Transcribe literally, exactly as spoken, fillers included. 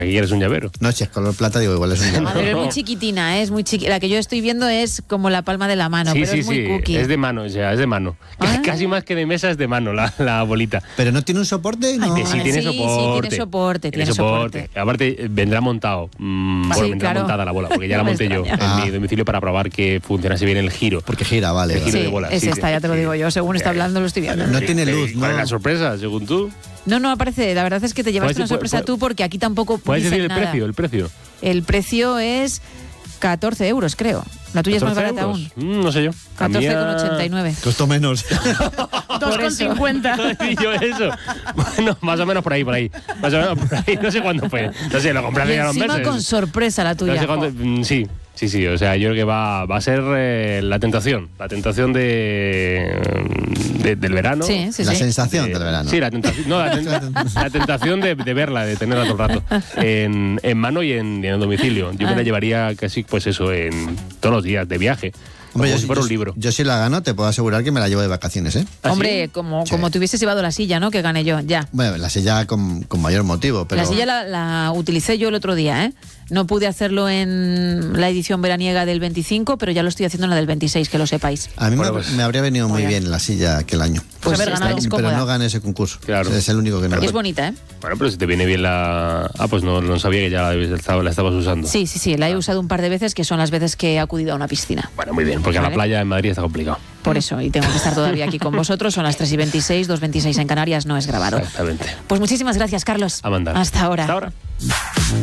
Aquí quieres un llavero. No, si es color plata, digo, igual es un llavero. Pero es muy chiquitina, ¿eh? Es muy chiqui... La que yo estoy viendo es como la palma de la mano, Sí, pero sí, es muy sí, cookie. es de mano, o sea, es de mano. Ah. Casi más que de mesa es de mano la, la bolita. Pero no tiene un soporte, ¿no? Ay, sí, Ah, tiene sí, sí, soporte. tiene soporte, tiene soporte. Aparte, vendrá montado. Mm, Sí, bueno, vendrá claro. montada la bola, porque ya la No me monté yo extraña. en Ah. mi domicilio para probar que funcionase bien el giro. Porque gira, vale. El vale. giro Sí, de bola. es sí, esta, sí. ya te lo digo yo. Según está hablando, lo estoy viendo. No Sí, tiene sí. luz, ¿Cuál es ¿no? la sorpresa, según tú? No, no aparece. La verdad es que te llevaste ¿Puedes- una sorpresa puedes- tú porque aquí tampoco ¿Puedes dicen decir el nada. precio? El precio. El precio es catorce euros, creo. La tuya es más ¿catorce barata euros? aún. Mm, no sé yo. catorce con ochenta y nueve. Costó menos. dos con cincuenta. yo eso. Bueno, más o menos por ahí, por ahí. Más o menos por ahí. No sé cuándo fue. No sé, lo compré Y hace ya unos encima meses. con sorpresa la tuya. No sé cuándo- mm, sí, sí, sí. O sea, yo creo que va, va a ser eh, la tentación. La tentación de, de- del verano. Sí, sí, La sí. sensación De- del verano. Sí, la tentación, no, la, ten- la tentación de, de verla, de tenerla todo el rato en, en mano y en, y en el domicilio. Yo me la Ah. llevaría casi, pues eso, en todos los días de viaje. Como Hombre, yo, si fuera yo- un libro. yo si la gano, te puedo asegurar que me la llevo de vacaciones, ¿eh? ¿Ah, Hombre, sí? como, Sí. como te hubieses llevado la silla, ¿no? Que gané yo, ya. Bueno, la silla con, con mayor motivo, pero... La silla la, la utilicé yo el otro día, ¿eh? No pude hacerlo en la edición veraniega del veinticinco, pero ya lo estoy haciendo en la del veintiséis, que lo sepáis. A mí Bueno, me, pues- me habría venido muy Muy bien. bien la silla aquel año. Pues haber Este ganado. año, Es pero cómoda. no gané ese concurso. Claro. Es el único que no Y es gané. bonita, ¿eh? Bueno, pero si te viene bien la... Ah, pues no, no sabía que ya la, la estabas- la estabas usando. Sí, sí, sí. La he usado un par de veces, que son las veces que he acudido a una piscina. Bueno, muy bien, porque a la Vale. playa en Madrid está complicado. Por eso, y tengo que estar todavía aquí con vosotros. Son las tres y veintiséis, dos veintiséis en Canarias, no es grabado. Exactamente. Pues muchísimas gracias, Carlos. A mandar. Hasta ahora. Hasta ahora.